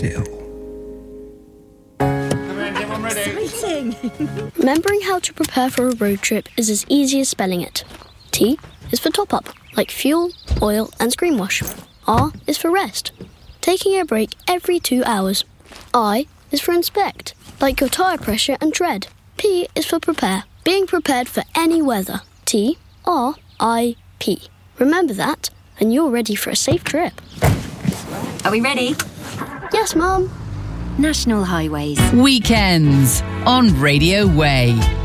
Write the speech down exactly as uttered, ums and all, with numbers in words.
still. Exciting! Remembering how to prepare for a road trip is as easy as spelling it. T is for top-up, like fuel, oil and screen wash. R is for rest, taking a break every two hours. I is for inspect, like your tyre pressure and tread. P is for prepare, being prepared for any weather. T, R, I, P. Remember that, and you're ready for a safe trip. Are we ready? Yes, Mum. National Highways. Weekends on Radio Way.